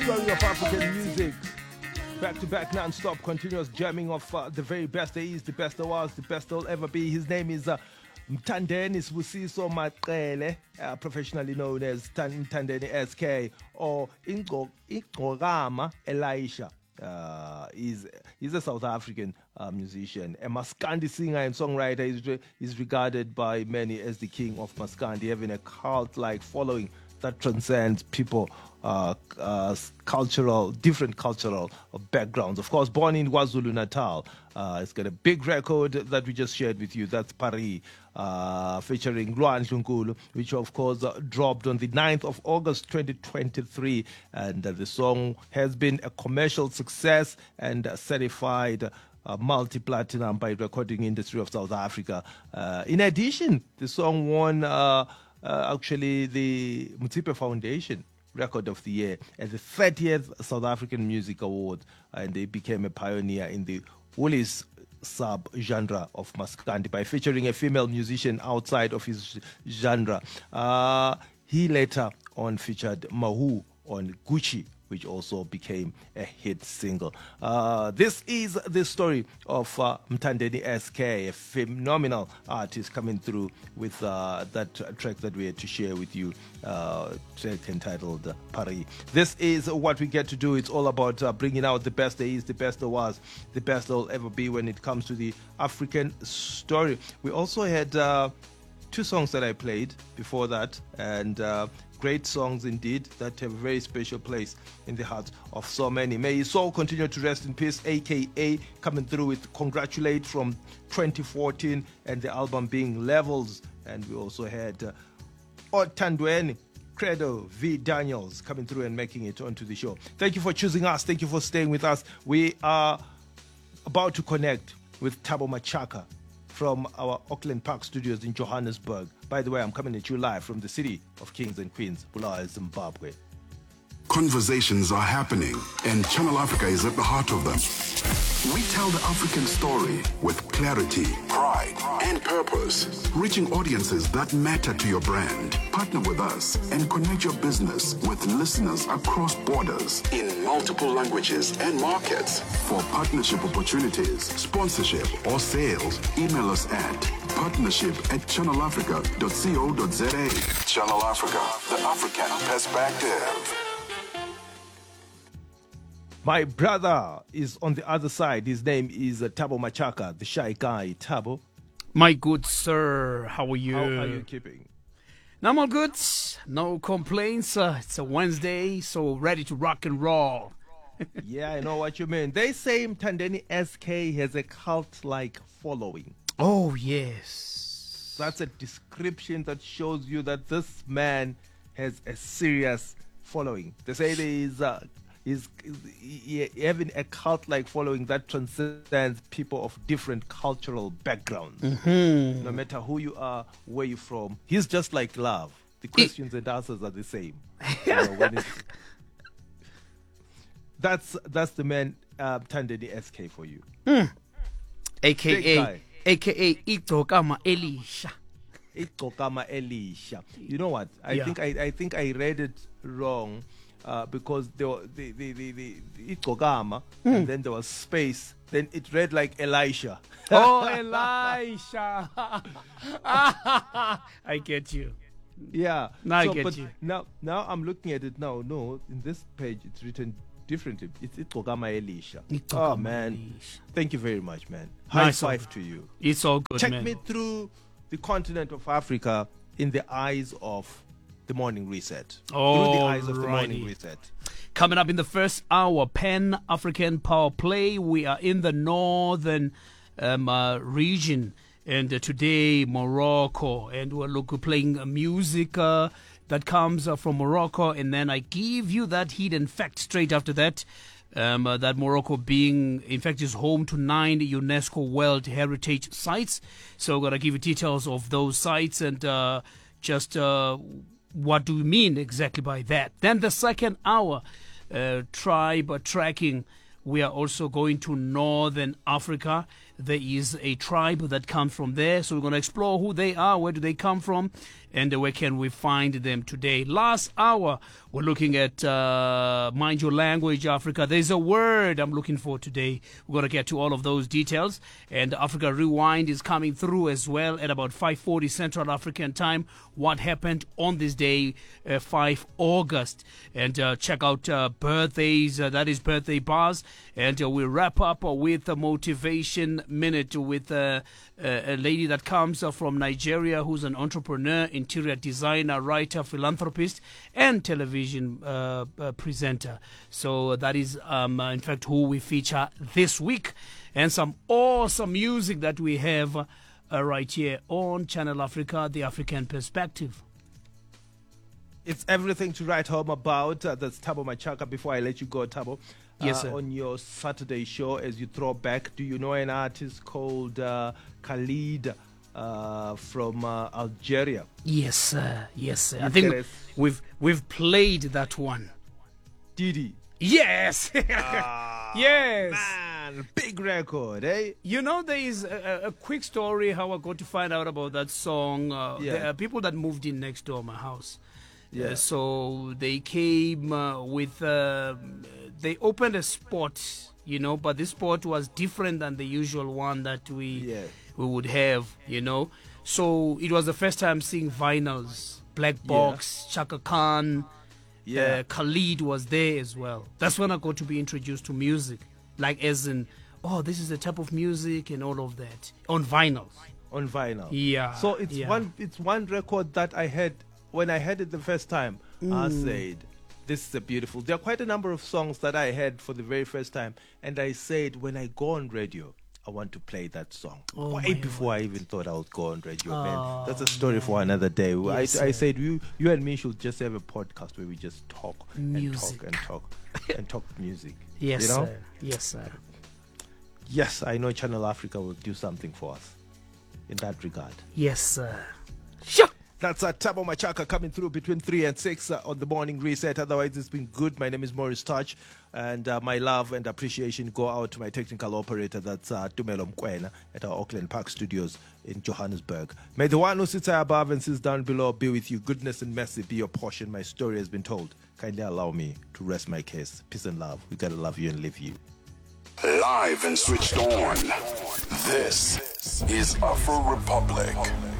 story of African music. Back to back, non-stop, continuous jamming of the very best there is, the best there was, the best there'll ever be. His name is Mthandeni Sibusiso Maqele, professionally known as Mthandeni SK, or Ingqokama Elisha. He's a South African musician, a Maskandi singer and songwriter. Is regarded by many as the king of Maskandi, having a cult-like following that transcends people, different cultural backgrounds. Of course, born in KwaZulu Natal, it's got a big record that we just shared with you. That's Paris, featuring Luan Shungulu, which of course dropped on the 9th of August 2023. And the song has been a commercial success and certified multi-platinum by Recording Industry of South Africa. In addition, the song won actually the Muthipe Foundation Record of the Year at the 30th South African Music Award, and they became a pioneer in the Woolies sub-genre of Maskandi by featuring a female musician outside of his genre. He later on featured Mahu on Gucci, which also became a hit single. This is the story of Mthandeni SK, a phenomenal artist coming through with that track that we had to share with you, track entitled Paris. This is what we get to do. It's all about bringing out the best there is, the best there was, the best there'll ever be when it comes to the African story. We also had two songs that I played before that, and great songs indeed that have a very special place in the hearts of so many. May his soul continue to rest in peace, aka coming through with Congratulate from 2014 and the album being Levels. And we also had Otandweni Credo V. Daniels coming through and making it onto the show. Thank you for choosing us. Thank you for staying with us. We are about to connect with Thabo Machaka from our Auckland Park studios in Johannesburg. By the way, I'm coming at you live from the city of Kings and Queens, Bulawayo, Zimbabwe. Conversations are happening, and Channel Africa is at the heart of them. We tell the African story with clarity, pride, and purpose, reaching audiences that matter to your brand. Partner with us and connect your business with listeners across borders in multiple languages and markets. For partnership opportunities, sponsorship, or sales, email us at partnership@channelafrica.co.za. Channel Africa, the African perspective. My brother is on the other side. His name is Thabo Machaka, the shy guy. Thabo, my good sir, how are you? how are you keeping? I'm all good. No complaints. It's a Wednesday, so ready to rock and roll. Yeah, I know what you mean. They say Mthandeni SK has a cult-like following. Oh, yes. That's a description that shows you that this man has a serious following. They say there is having a cult-like following that transcends people of different cultural backgrounds. Mm-hmm. No matter who you are, where you're from, he's just like love. The questions and answers are the same. That's the man, Mthandeni SK for you. AKA Igqokama Elisha. Igqokama Elisha. You know what? I think I read it wrong. Because there was the Igqokama, and then there was space. Then it read like Elisha. Oh, Elisha! I get you. Yeah. Now I get you. Now I'm looking at it now. No, in this page it's written differently. It's Igqokama Elisha. Oh man, Elisha. Thank you very much, man. Nice High five to you. It's all good, Take man. me through the continent of Africa in the eyes of the Morning Reset. Through the eyes of the Morning Reset. Coming up in the first hour, Pan-African Power Play. We are in the northern region, and today Morocco, and we're playing music that comes from Morocco, and then I give you that hidden fact straight after that. That Morocco being, in fact, is home to 9 UNESCO World Heritage Sites. So I'm going to give you details of those sites and just what do we mean exactly by that. Then the second hour, tribe tracking. We are also going to Northern Africa. there is a tribe that comes from there. So we're going to explore who they are, where do they come from, and where can we find them today. Last hour, we're looking at Mind Your Language Africa. There's a word I'm looking for today. We're going to get to all of those details. And Africa Rewind is coming through as well at about 5:40 Central African time. What happened on this day, 5 August. And check out birthdays, that is birthday bars. And we'll wrap up with a motivation minute with a lady that comes from Nigeria who's an entrepreneur, interior designer, writer, philanthropist, and television presenter. So that is, in fact, who we feature this week. And some awesome music that we have right here on Channel Africa, The African Perspective. It's everything to write home about. That's Thabo Machaka. Before I let you go, Thabo, Yes, sir. on your Saturday show, as you throw back, do you know an artist called Khalid from Algeria? Yes, sir. Yes, sir. I You think get it. we've played that one. Didi. Yes. Yes. Man, big record, eh? You know, there is a quick story how I got to find out about that song. There are people that moved in next door my house. Yeah. So they came with, they opened a spot, you know, but this spot was different than the usual one that we would have, you know. So it was the first time seeing vinyls, Black Box, Chaka Khan, Khalid was there as well. That's when I got to be introduced to music, like as in, oh, this is the type of music and all of that on vinyl. On vinyl. Yeah. So it's one record that I had when I heard it the first time. I said, this is a beautiful. There are quite a number of songs that I heard for the very first time, and I said, when I go on radio, I want to play that song. Way before I even thought I would go on radio, man. That's a story for another day. Yes, I said, you and me should just have a podcast where we just talk music. and talk and talk music. Yes, you know? sir. Yes, sir. Yes, I know Channel Africa will do something for us in that regard. Yes, sir. Sure. That's Thabo Machaka coming through between 3 and 6 on the morning reset. Otherwise, it's been good. My name is Maurice Touch, and my love and appreciation go out to my technical operator, that's Tumelo Mkwena at our Auckland Park studios in Johannesburg. May the one who sits high above and sits down below be with you. Goodness and mercy be your portion. My story has been told. Kindly allow me to rest my case. Peace and love. We gotta love you and live you. Live and switched on. This is Afro Republic.